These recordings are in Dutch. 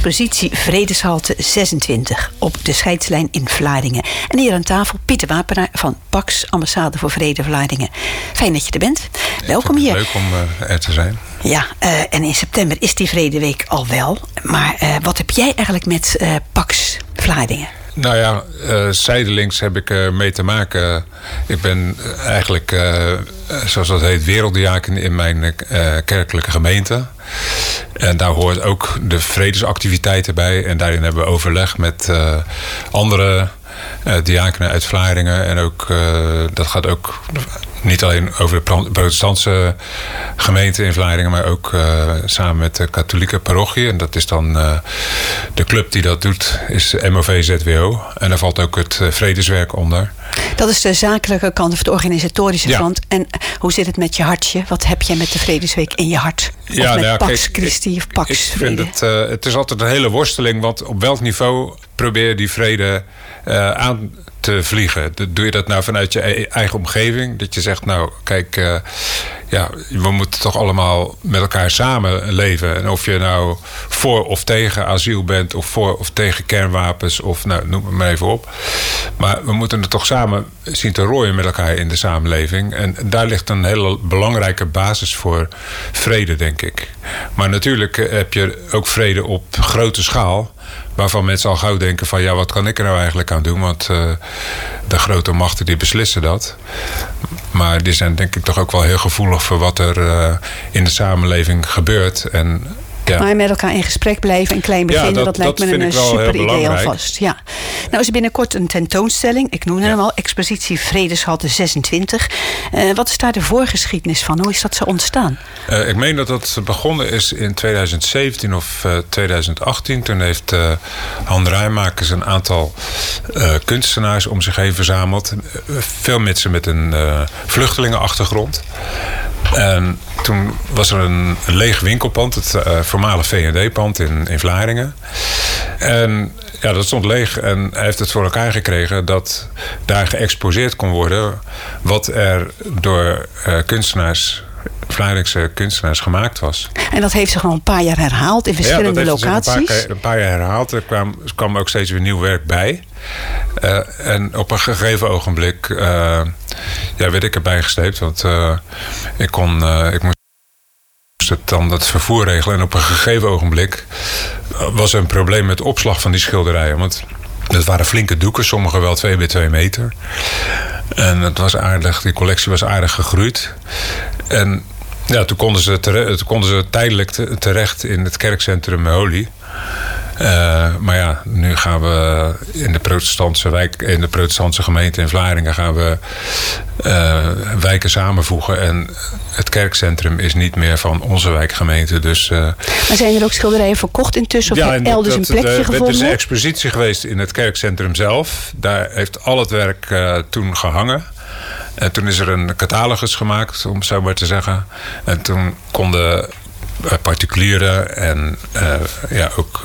expositie Vredeshalte 26 op de scheidslijn in Vlaardingen. En hier aan tafel Pieter Wapenaar van PAX, Ambassade voor Vrede Vlaardingen. Fijn dat je er bent. Welkom hier. Leuk om er te zijn. Ja, en in september is die Vredeweek al wel. Maar wat heb jij eigenlijk met PAX Vlaardingen? Nou ja, zijdelings heb ik mee te maken. Ik ben eigenlijk, zoals dat heet, werelddiaken in mijn kerkelijke gemeente. En daar hoort ook de vredesactiviteiten bij. En daarin hebben we overleg met andere diakenen uit Vlaardingen. En ook, dat gaat ook niet alleen over de protestantse gemeente in Vlaardingen, maar ook samen met de katholieke parochie. En dat is dan de club die dat doet, is MOV-ZWO. En daar valt ook het vredeswerk onder. Dat is de zakelijke kant of de organisatorische kant. En hoe zit het met je hartje? Wat heb jij met de Vredesweek in je hart? Of met Pax Christi of Pax Vrede? Ik vind het is altijd een hele worsteling. Want op welk niveau probeer je die vrede aan te vliegen? Doe je dat nou vanuit je eigen omgeving? Dat je zegt, nou kijk, we moeten toch allemaal met elkaar samen leven. En of je nou voor of tegen asiel bent, of voor of tegen kernwapens, of nou, noem het maar even op. Maar we moeten het toch samen zien te rooien met elkaar in de samenleving. En daar ligt een hele belangrijke basis voor vrede, denk ik. Maar natuurlijk heb je ook vrede op grote schaal, waarvan mensen al gauw denken van, ja, wat kan ik er nou eigenlijk aan doen? Want de grote machten die beslissen dat. Maar die zijn denk ik toch ook wel heel gevoelig voor wat er in de samenleving gebeurt. En maar met elkaar in gesprek blijven en klein beginnen, dat lijkt me een super idee alvast. Ja. Nou is er binnenkort een tentoonstelling, ik noemde hem al, expositie Vredeshalte 26. Wat is daar de voorgeschiedenis van? Hoe is dat zo ontstaan? Ik meen dat dat begonnen is in 2017 of 2018. Toen heeft Han Rijmakers een aantal kunstenaars om zich heen verzameld. Veel mensen met een vluchtelingenachtergrond. En toen was er een leeg winkelpand, het voormalig V&D-pand in Vlaardingen. En ja, dat stond leeg en hij heeft het voor elkaar gekregen dat daar geëxposeerd kon worden wat er door Vlaardingse kunstenaars gemaakt was. En dat heeft zich al een paar jaar herhaald in verschillende locaties? Een paar jaar herhaald. Er kwam ook steeds weer nieuw werk bij. En op een gegeven ogenblik werd ik erbij gesleept. Want ik moest dan het vervoer regelen. En op een gegeven ogenblik was er een probleem met de opslag van die schilderijen. Want dat waren flinke doeken, sommige wel 2 bij 2 meter. En het was aardig, die collectie was aardig gegroeid. En ja, toen konden ze tijdelijk terecht in het kerkcentrum Holy. Maar ja, nu gaan we in de protestantse wijk, in de protestantse gemeente in Vlaardingen gaan we wijken samenvoegen. En het kerkcentrum is niet meer van onze wijkgemeente. Dus, maar zijn er ook schilderijen verkocht intussen? Of elders een plekje gevonden? Er is een expositie geweest in het kerkcentrum zelf. Daar heeft al het werk toen gehangen. En toen is er een catalogus gemaakt, om het zo maar te zeggen. En toen konden particulieren en ook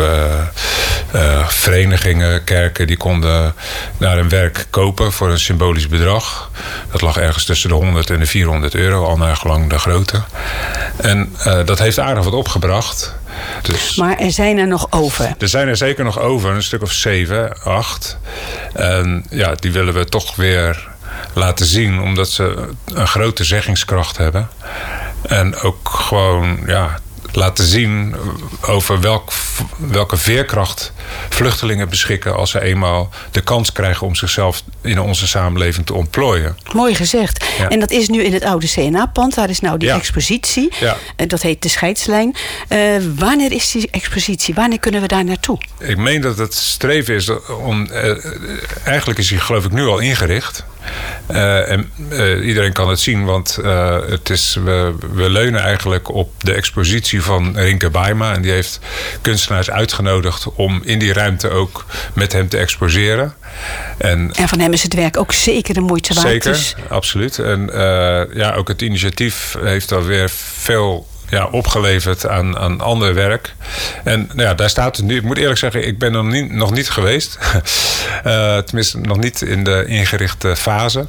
verenigingen, kerken, die konden daar een werk kopen voor een symbolisch bedrag. Dat lag ergens tussen de 100 en de 400 euro, al naar gelang de grootte. En dat heeft aardig wat opgebracht. Dus, maar er zijn er nog over? Er zijn er zeker nog over, een stuk of 7, 8. En ja, die willen we toch weer laten zien, omdat ze een grote zeggingskracht hebben. En ook gewoon laten zien over welke veerkracht vluchtelingen beschikken als ze eenmaal de kans krijgen om zichzelf in onze samenleving te ontplooien. Mooi gezegd. Ja. En dat is nu in het oude CNA-pand. Daar is nou die expositie. Ja. Dat heet de scheidslijn. Wanneer is die expositie? Wanneer kunnen we daar naartoe? Ik meen dat het streven is om... eigenlijk is die geloof ik nu al ingericht. En iedereen kan het zien, want we leunen eigenlijk op de expositie van Rinke Baima. En die heeft kunstenaars uitgenodigd om in die ruimte ook met hem te exposeren. En van hem is het werk ook zeker de moeite waard. Zeker, dus. Absoluut. En ook het initiatief heeft alweer veel opgeleverd aan ander werk. En daar staat het nu. Ik moet eerlijk zeggen, ik ben er nog niet geweest. Tenminste, nog niet in de ingerichte fase.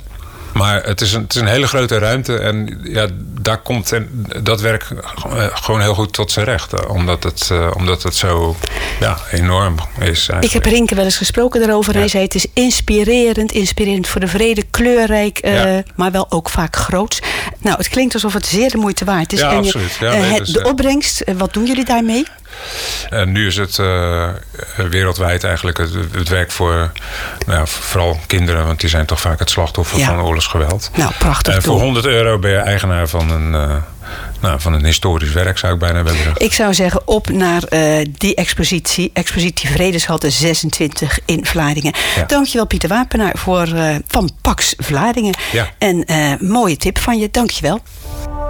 Maar het is een hele grote ruimte. En ja, daar komt dat werk gewoon heel goed tot zijn recht. Omdat het zo enorm is eigenlijk. Ik heb Rinke wel eens gesproken daarover. En hij zei, het is inspirerend voor de vrede. Kleurrijk, maar wel ook vaak groots. Nou, het klinkt alsof het zeer de moeite waard is. Ja, en absoluut. de opbrengst, wat doen jullie daarmee? En nu is het wereldwijd eigenlijk het werk voor vooral kinderen, want die zijn toch vaak het slachtoffer van oorlogsgeweld. Nou, prachtig. En voor €100 ben je eigenaar van een historisch werk, zou ik bijna willen zeggen. Ik zou zeggen, op naar die expositie Vredeshalte 26 in Vlaardingen. Ja. Dankjewel Pieter Wapenaar van Pax Vlaardingen. Ja. En mooie tip van je, dankjewel.